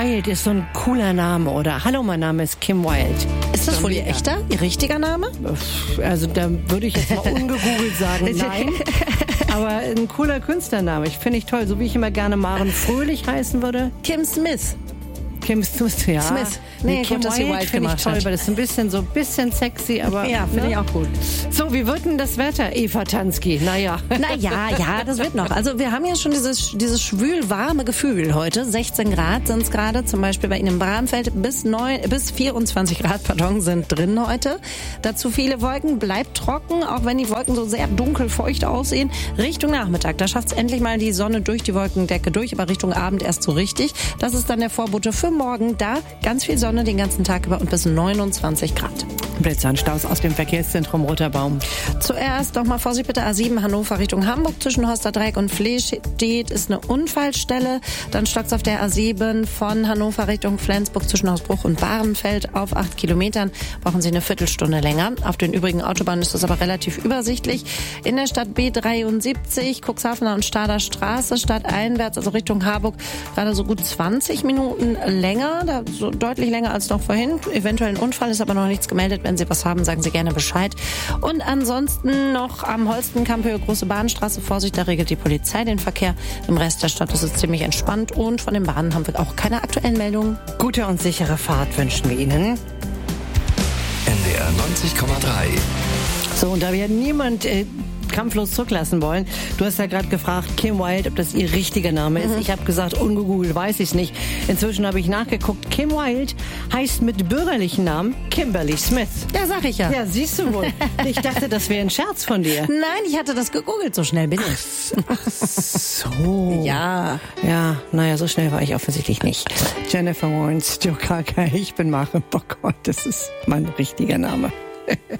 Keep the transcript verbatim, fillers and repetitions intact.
Wilde ist so ein cooler Name, oder? Hallo, mein Name ist Kim Wilde. Ist das wohl Ihr echter, Ihr richtiger Name? Also da würde ich jetzt mal ungegoogelt sagen, nein. Aber ein cooler Künstlername. Ich finde ich toll, so wie ich immer gerne Maren Fröhlich heißen würde. Kim Smith. Kim Smith, ja. Smith. Nee, Nee, Kim gut, dass sie Wilde Wilde finde ich gemacht toll, hat. weil das ist ein bisschen so ein bisschen sexy, aber Ja, finde ne? ich auch gut. So, wie wird denn das Wetter, Eva Tansky? Naja. Naja, ja, das wird noch. Also wir haben ja schon dieses, dieses schwül-warme Gefühl heute. sechzehn Grad sind es gerade, zum Beispiel bei Ihnen im Bramfeld. Bis, neun, bis vierundzwanzig Grad pardon, sind drin heute. Dazu viele Wolken, bleibt trocken, auch wenn die Wolken so sehr dunkel feucht aussehen. Richtung Nachmittag, da schafft es endlich mal die Sonne durch die Wolkendecke durch, aber Richtung Abend erst so richtig. Das ist dann der Vorbote für morgen. Da ganz viel Sonne den ganzen Tag über und bis neunundzwanzig Grad. Blitzanstaus aus dem Verkehrszentrum Roter Baum. Zuerst nochmal Vorsicht bitte, A sieben Hannover Richtung Hamburg zwischen Horsterdreieck und Flehstedt ist eine Unfallstelle. Dann stockt's auf der A sieben von Hannover Richtung Flensburg zwischen Hausbruch und Bahrenfeld auf acht Kilometern. Brauchen Sie eine Viertelstunde länger. Auf den übrigen Autobahnen ist das aber relativ übersichtlich. In der Stadt B dreiundsiebzig, Cuxhavener und Stader Straße, stadteinwärts, also Richtung Harburg, gerade so gut zwanzig Minuten länger, da so deutlich länger als noch vorhin. Eventuell ein Unfall, ist aber noch nichts gemeldet. Wenn Sie was haben, sagen Sie gerne Bescheid. Und ansonsten noch am Holstenkamp Höhe Große Bahnstraße. Vorsicht, da regelt die Polizei den Verkehr. Im Rest der Stadt ist es ziemlich entspannt und von den Bahnen haben wir auch keine aktuellen Meldungen. Gute und sichere Fahrt wünschen wir Ihnen. N D R neunzig Komma drei. So, und da wir niemand äh, kampflos zurücklassen wollen, du hast ja gerade gefragt, Kim Wilde, ob das ihr richtiger Name ist. Mhm. Ich habe gesagt, ungegoogelt, weiß ich es nicht. Inzwischen habe ich nachgeguckt. Kim Wilde heißt mit bürgerlichen Namen Kimberly Smith. Ja, sag ich ja. Ja, siehst du wohl. Ich dachte, das wäre ein Scherz von dir. Nein, ich hatte das gegoogelt, so schnell bin ich. So. Ja. Ja, naja, so schnell war ich offensichtlich nicht. Jennifer Warnes, Joe Kaka, ich bin Maren. Oh Gott, das ist mein richtiger Name.